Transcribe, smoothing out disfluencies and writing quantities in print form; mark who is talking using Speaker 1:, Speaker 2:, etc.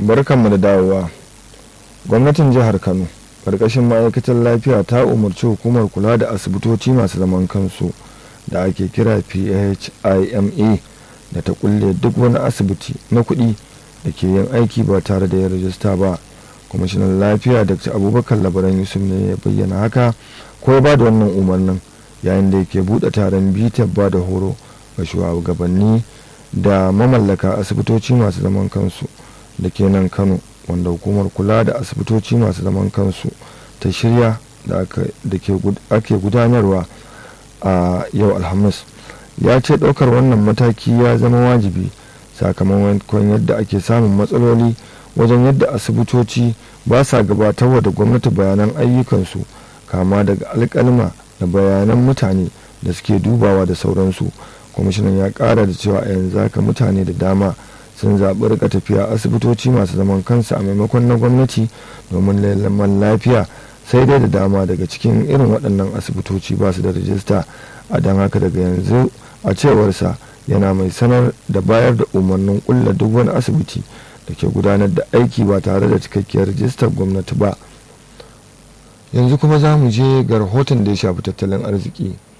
Speaker 1: Barkanmu da dawowa. Gwamnatin jihar Kano ƙarƙashin ma'aikatar lafiya ta umarci hukumar kula da asibitoci masu zaman kansu da ake kira PHIMA da ta kulle duk wani asibiti na kuɗi da ke yin aiki ba tare da yin rajista ba. Kwamishinan lafiya Dr. Abubakar Labaran Yusuf ne ya bayyana haka ko ya ba da wannan umarnin yayin da yake buɗe taron bitar ba da horo ga shugabanni da mamallaka asibitoci masu zaman kansu da ke nan Kano, wanda hukumar kula da asibitoci masu zaman kansu ta shirya da ake gudanarwa a yau Alhamis. Ya ce ɗaukar wannan mataki ya zama wajibi sakamakon yadda ake samun matsaloli wajen yadda asibitoci ba sa gabatarwa da gwamnati bayanan ayyukansu, kama daga alƙalma da bayanan mutane da suke dubawa da sauransu. Kwamishinan ya ƙara da cewa a yanzu haka mutane da dama sun zaɓi rika tafiya asibitoci masu zaman kansu a maimakon na gwamnati domin lalaman lafiya, sai dai da dama daga cikin irin waɗannan asibitoci ba su da rajista. A don haka daga yanzu a cewarsa yana mai sanar da bayar da umarnin ƙulla duk wani asibiti da ke gudanar da aiki ba tare da cikakkiyar rajistar gwamnati ba. Yanzu kuma za mu je ga rahoton da ya shafi tattalin arziki.